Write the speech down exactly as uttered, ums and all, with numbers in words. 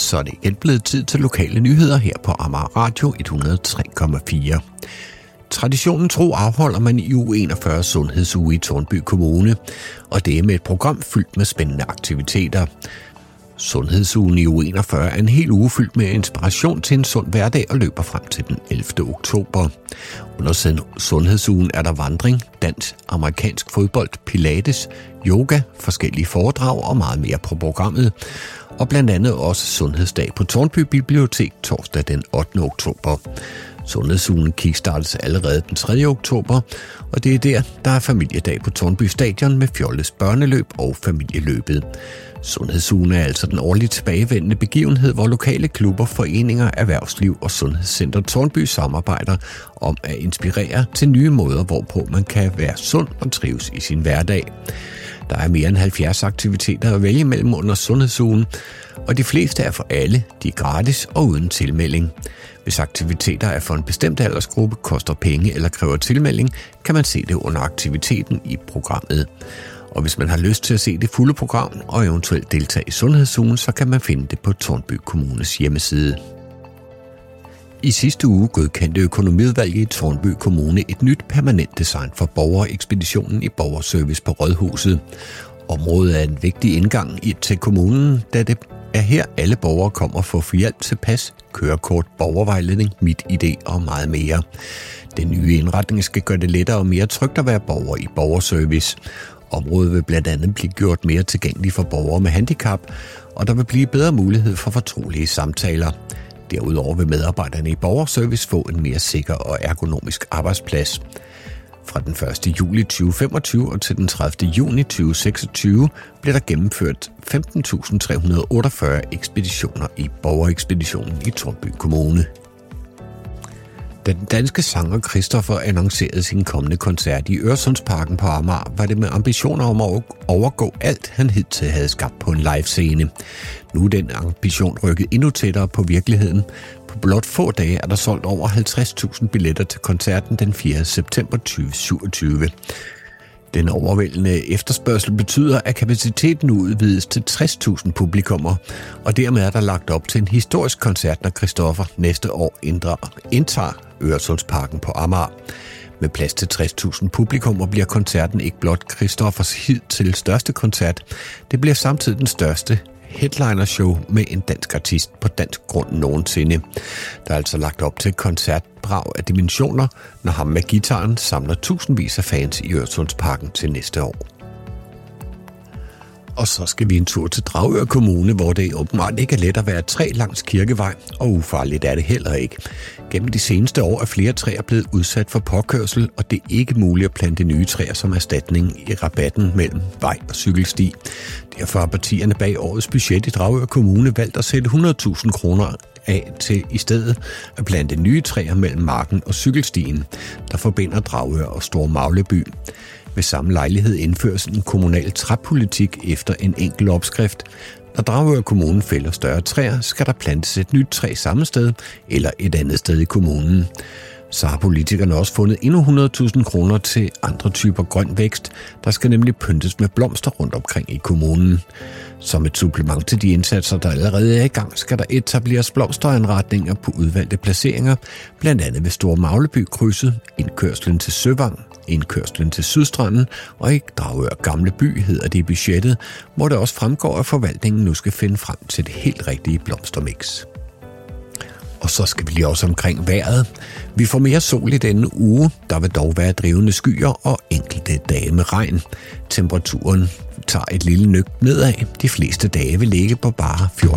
så er det igen blevet tid til lokale nyheder her på Amager Radio et hundrede og tre komma fire. Traditionen tro afholder man i uge enogfyrre Sundhedsuge i Tårnby Kommune, og det er med et program fyldt med spændende aktiviteter. Sundhedsugen i uge enogfyrre er en hel uge fyldt med inspiration til en sund hverdag og løber frem til den ellevte oktober. Under Sundhedsugen er der vandring, dans, amerikansk fodbold, pilates, yoga, forskellige foredrag og meget mere på programmet. Og blandt andet også Sundhedsdag på Tårnby Bibliotek torsdag den ottende oktober. Sundhedsugen kickstartes allerede den tredje oktober, og det er der, der er familiedag på Tårnby Stadion med Fjolles børneløb og familieløbet. Sundhedsugen er altså den årligt tilbagevendende begivenhed, hvor lokale klubber, foreninger, erhvervsliv og Sundhedscenter Tårnby samarbejder om at inspirere til nye måder, hvorpå man kan være sund og trives i sin hverdag. Der er mere end halvfjerds aktiviteter at vælge mellem under Sundhedsugen, og de fleste er for alle, de er gratis og uden tilmelding. Hvis aktiviteter er for en bestemt aldersgruppe, koster penge eller kræver tilmelding, kan man se det under aktiviteten i programmet. Og hvis man har lyst til at se det fulde program og eventuelt deltage i Sundhedsugen, så kan man finde det på Tårnby Kommunes hjemmeside. I sidste uge godkendte økonomiudvalget i Tårnby Kommune et nyt permanent design for borgerekspeditionen i borgerservice på Rådhuset. Området er en vigtig indgang til kommunen, da det er her alle borgere kommer for at få hjælp til pas, kørekort, borgervejledning, MitID og meget mere. Den nye indretning skal gøre det lettere og mere trygt at være borger i borgerservice. Området vil blandt andet blive gjort mere tilgængeligt for borgere med handicap, og der vil blive bedre mulighed for fortrolige samtaler. Derudover vil medarbejderne i borgerservice få en mere sikker og ergonomisk arbejdsplads. Fra den første juli to tusind og femogtyve og til den tredivte juni to tusind og seksogtyve bliver der gennemført femten tusind tre hundrede og otteogfyrre ekspeditioner i borgerekspeditionen i Tårnby Kommune. Da den danske sanger Christoffer annoncerede sin kommende koncert i Øresundsparken på Amager, var det med ambitioner om at overgå alt, han hidtil havde skabt på en livescene. Nu er den ambition rykket endnu tættere på virkeligheden. På blot få dage er der solgt over halvtreds tusind billetter til koncerten den fjerde september to tusind og syvogtyve. Den overvældende efterspørgsel betyder, at kapaciteten nu udvides til tres tusind publikummer, og dermed er der lagt op til en historisk koncert, når Christoffer næste år indtager Øresundsparken på Amager. Med plads til tres tusind publikummer bliver koncerten ikke blot Christoffers hidtil største koncert, det bliver samtidig den største headlinershow med en dansk artist på dansk grund nogensinde. Der er altså lagt op til et koncertbrag af dimensioner, når ham med gitaren samler tusindvis af fans i Øresundsparken til næste år. Og så skal vi en tur til Dragør Kommune, hvor det åbenbart ikke er let at være træ langs Kirkevej, og ufarligt er det heller ikke. Gennem de seneste år er flere træer blevet udsat for påkørsel, og det er ikke muligt at plante nye træer som erstatning i rabatten mellem vej og cykelsti. Derfor har partierne bag årets budget i Dragør Kommune valgt at sætte hundrede tusind kroner af til i stedet at plante nye træer mellem marken og cykelstien, der forbinder Dragør og Store Magleby. Ved samme lejlighed indføres en kommunal træpolitik efter en enkel opskrift. Når Dragør Kommune fælder større træer, skal der plantes et nyt træ samme sted eller et andet sted i kommunen. Så har politikerne også fundet endnu hundrede tusind kroner til andre typer grøn vækst, der skal nemlig pyntes med blomster rundt omkring i kommunen. Som et supplement til de indsatser, der allerede er i gang, skal der etableres blomsteranretninger på udvalgte placeringer, blandt andet ved Store Magleby-krydset, indkørslen til Søvang, indkørslen til Sydstranden og i Dragør Gamle By hedder det i budgettet, hvor det også fremgår, at forvaltningen nu skal finde frem til det helt rigtige blomstermix. Og så skal vi lige også omkring vejret. Vi får mere sol i denne uge. Der vil dog være drivende skyer og enkelte dage med regn. Temperaturen tager et lille nøk nedad. De fleste dage vil ligge på bare fjorten